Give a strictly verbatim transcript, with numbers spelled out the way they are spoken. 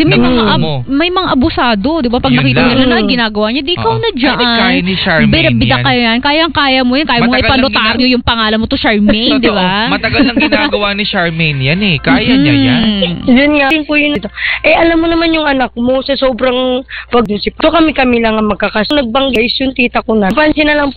Kasi may na mga gusto ab- mo. may mga abusado, 'di ba? Pag Yun nakita lang. nila na ginagawa niya, di ikaw Oo. na diyan. Ay, kaya ni Charmaine Bida-bida yan. ka yan. Kayang-kaya mo yan. Kaya mo Matagal ipanotaryo lang yung pangalan mo to Charmaine, di Totoo. ba? Matagal lang ginagawa ni Charmaine yan eh. Kaya niya yan. Mm. Yun nga, yun po yun ito. Eh, alam mo naman yung anak mo, sa sobrang pag-isip. So, kami-kami lang ang magkakas. Nagbanggay yung tita ko na. Pansin na lang